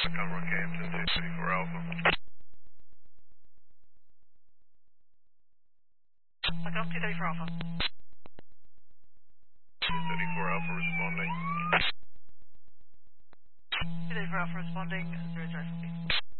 Conroe Campton, 234 Alpha. Lookout 234 Alpha. 234 Alpha responding. 234 Alpha responding, 004.